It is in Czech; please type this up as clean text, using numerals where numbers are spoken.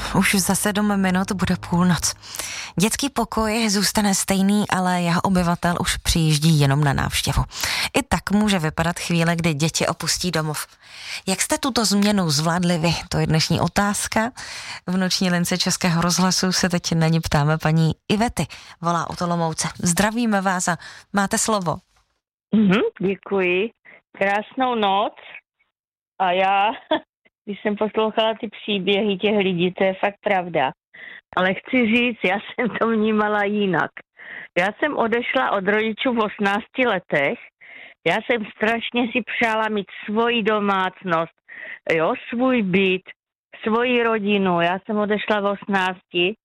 už za 7 minut bude půlnoc. Dětský pokoj zůstane stejný, ale jeho obyvatel už přijíždí jenom na návštěvu. I tak může vypadat chvíle, kdy děti opustí domov. Jak jste tuto změnu zvládli vy? To je dnešní otázka. V noční lince Českého rozhlasu se teď na ní ptáme paní Ivety. Volá od Olomouce. Zdravíme vás a máte slovo. Děkuji. Krásnou noc. A já, když jsem poslouchala ty příběhy těch lidí, to je fakt pravda. Ale chci říct, já jsem to vnímala jinak. Já jsem odešla od rodičů v 18 letech. Já jsem strašně si přála mít svoji domácnost, svůj byt, svoji rodinu. Já jsem odešla v 18